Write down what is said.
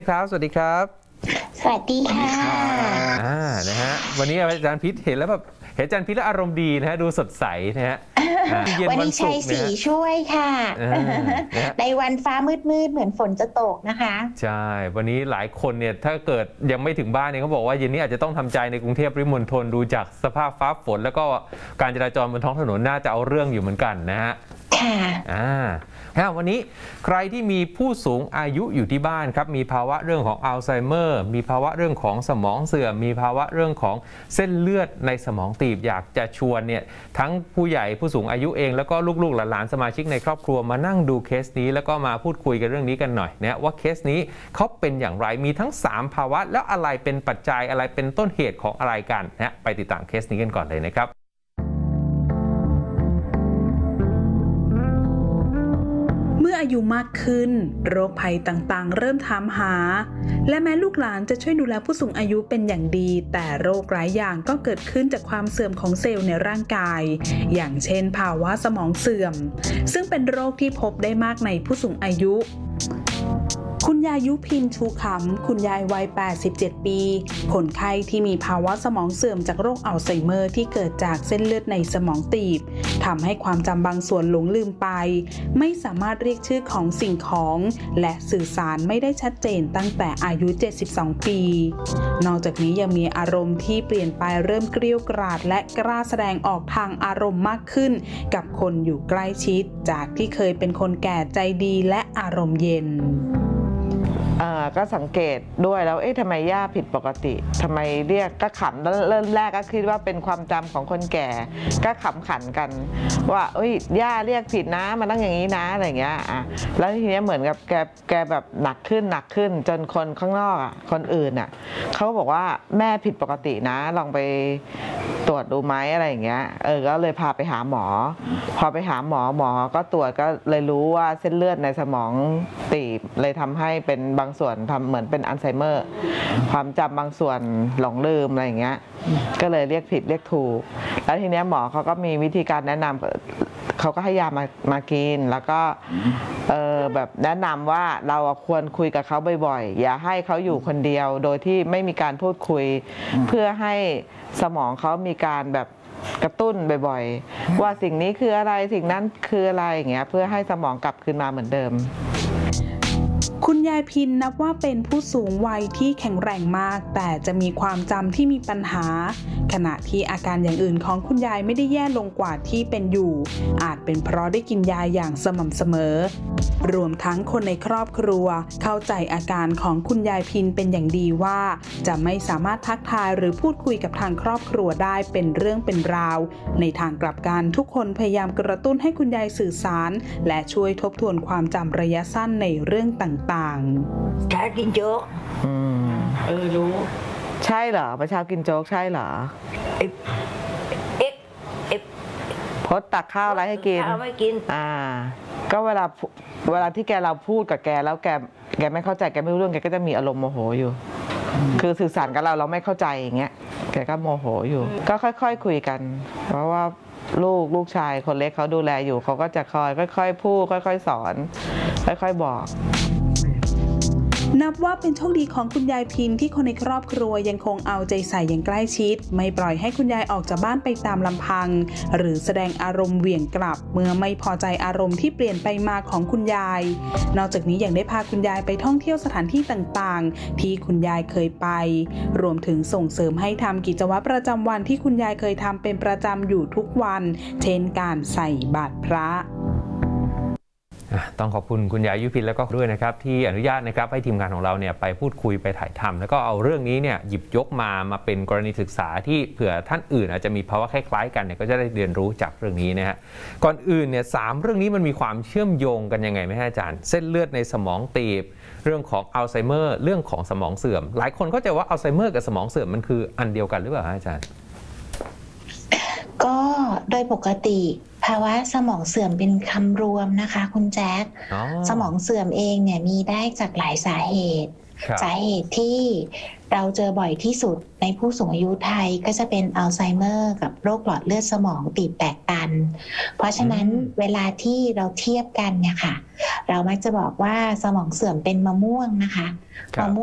ครับสวัสดีครับสวัสดีค่ะนะฮะวันนี้อาจารย์พิษเห็นแล้วแบบเห็นอาจารย์พิษแล้วอารมณ์ดีนะฮะดูสดใสนะฮะเย็นวันวันนี้ชัยศรีศุกร์นะฮะช่วยค่ะนะฮะในวันฟ้ามืดเหมือนฝนจะตกนะคะใช่วันนี้หลายคนเนี่ยถ้าเกิดยังไม่ถึงบ้านเนี่ยเขาบอกว่าเย็นนี้อาจจะต้องทำใจในกรุงเทพปริมณฑลดูจากสภาพฟ้าฝนแล้วก็การจราจรบนท้องถนนน่าจะเอาเรื่องอยู่เหมือนกันนะฮะค่ะวันนี้ใครที่มีผู้สูงอายุอยู่ที่บ้านครับมีภาวะเรื่องของอัลไซเมอร์มีภาวะเรื่องของสมองเสื่อมมีภาวะเรื่องของเส้นเลือดในสมองตีบอยากจะชวนเนี่ยทั้งผู้ใหญ่ผู้สูงอายุเองแล้วก็ลูกๆหลานๆสมาชิกในครอบครัวมานั่งดูเคสนี้แล้วก็มาพูดคุยกันเรื่องนี้กันหน่อยนะว่าเคสนี้เขาเป็นอย่างไรมีทั้ง3ภาวะแล้วอะไรเป็นปัจจัยอะไรเป็นต้นเหตุของอะไรกันนะไปติดตามเคสนี้กันก่อนเลยนะครับเมื่ออายุมากขึ้นโรคภัยต่างๆเริ่มถามหาและแม้ลูกหลานจะช่วยดูแลผู้สูงอายุเป็นอย่างดีแต่โรคหลายอย่างก็เกิดขึ้นจากความเสื่อมของเซลล์ในร่างกายอย่างเช่นภาวะสมองเสื่อมซึ่งเป็นโรคที่พบได้มากในผู้สูงอายุคุณยายยุพินชูขำคุณยายวัย 87 ปี คนไข้ที่มีภาวะสมองเสื่อมจากโรคอัลไซเมอร์ที่เกิดจากเส้นเลือดในสมองตีบทำให้ความจำบางส่วนหลงลืมไปไม่สามารถเรียกชื่อของสิ่งของและสื่อสารไม่ได้ชัดเจนตั้งแต่อายุ 72 ปี นอกจากนี้ยังมีอารมณ์ที่เปลี่ยนไปเริ่มเกรี้ยวกราดและกล้าแสดงออกทางอารมณ์มากขึ้นกับคนอยู่ใกล้ชิดจากที่เคยเป็นคนแก่ใจดีและอารมณ์เย็นก็สังเกตด้วยแล้วทำไมย่าผิดปกติทำไมเรียกก็ขำเริ่มแรกก็คิดว่าเป็นความจำของคนแก่ก็ขำขันกันว่าย่าเรียกผิดนะมันต้องอย่างนี้นะอะไรอย่างเงี้ยแล้วทีนี้เหมือนกับแกแบบหนักขึ้นจนคนข้างนอกคนอื่นเขาบอกว่าแม่ผิดปกตินะลองไปตรวจดูไหมอะไรอย่างเงี้ยก็เลยพาไปหาหมอพอไปหาหมอก็ตรวจก็เลยรู้ว่าเส้นเลือดในสมองตีบเลยทำให้เป็นบางส่วนทำเหมือนเป็นอัลไซเมอร์ความจำบางส่วนหลงลืมอะไรอย่างเงี้ยก็เลยเรียกผิดเรียกถูกแล้วทีนี้หมอเขาก็มีวิธีการแนะนำเขาก็ให้ยามากินแล้วก็แบบแนะนำว่าเราควรคุยกับเขาบ่อยๆอย่าให้เขาอยู่คนเดียวโดยที่ไม่มีการพูดคุยเพื่อให้สมองเขามีการแบบกระตุ้นบ่อยๆว่าสิ่งนี้คืออะไรสิ่งนั้นคืออะไรอย่างเงี้ยเพื่อให้สมองกลับคืนมาเหมือนเดิมคุณยายพินนับว่าเป็นผู้สูงวัยที่แข็งแรงมากแต่จะมีความจำที่มีปัญหาขณะที่อาการอย่างอื่นของคุณยายไม่ได้แย่ลงกว่าที่เป็นอยู่อาจเป็นเพราะได้กินยาอย่างสม่ำเสมอรวมทั้งคนในครอบครัวเข้าใจอาการของคุณยายพินเป็นอย่างดีว่าจะไม่สามารถทักทายหรือพูดคุยกับทางครอบครัวได้เป็นเรื่องเป็นราวในทางกลับกันทุกคนพยายามกระตุ้นให้คุณยายสื่อสารและช่วยทบทวนความจำระยะสั้นในเรื่องต่างๆช้ากินโจ๊กรู้ใช่เหรอประชากินโจ๊กใช่เหรอพดตักข้าวอะไรให้กินข้าวให้กินก็เวลาที่เราพูดกับแกแล้วแกไม่เข้าใจแกไม่รู้เรื่องแกก็จะมีอารมณ์โมโหอยู่คือสื่อสารกับเราไม่เข้าใจอย่างเงี้ยแกก็โมโหอยู่ก็ค่อยๆคุยกันเพราะว่าลูกชายคนเล็กเขาดูแลอยู่เขาก็จะค่อยๆพูดค่อยๆสอนค่อยๆบอกนับว่าเป็นโชคดีของคุณยายพินที่คนในครอบครัวยังคงเอาใจใส่อย่างใกล้ชิดไม่ปล่อยให้คุณยายออกจากบ้านไปตามลำพังหรือแสดงอารมณ์เหวี่ยงกลับเมื่อไม่พอใจอารมณ์ที่เปลี่ยนไปมาของคุณยายนอกจากนี้ยังได้พาคุณยายไปท่องเที่ยวสถานที่ต่างๆที่คุณยายเคยไปรวมถึงส่งเสริมให้ทำกิจวัตรประจำวันที่คุณยายเคยทำเป็นประจำอยู่ทุกวันเช่นการใส่บาตรพระต้องขอบคุณคุณยายยุพินแล้วก็ด้วยนะครับที่อนุญาตนะครับให้ทีมงานของเราเนี่ยไปพูดคุยไปถ่ายทำแล้วก็เอาเรื่องนี้เนี่ยหยิบยกมาเป็นกรณีศึกษาที่เผื่อท่านอื่นอาจจะมีภาวะคล้ายๆกันเนี่ยก็จะได้เรียนรู้จากเรื่องนี้นะฮะก่อนอื่นเนี่ย3เรื่องนี้มันมีความเชื่อมโยงกันยังไงไหมฮะอาจารย์เส้นเลือดในสมองตีบเรื่องของอัลไซเมอร์เรื่องของสมองเสื่อมหลายคนเข้าใจว่าอัลไซเมอร์กับสมองเสื่อมมันคืออันเดียวกันหรือเปล่าอาจารย์ก็โดยปกติภาวะสมองเสื่อมเป็นคำรวมนะคะคุณแจ๊คสมองเสื่อมเองเนี่ยมีได้จากหลายสาเหตุครับสาเหตุที่เราเจอบ่อยที่สุดในผู้สูงอายุไทยก็จะเป็นอัลไซเมอร์กับโรคหลอดเลือดสมองตีบแตกตัน เพราะฉะนั้นเวลาที่เราเทียบกันเนี่ยค่ะ เรามักจะบอกว่าสมองเสื่อมเป็นมะม่วงนะคะครับมะม่วง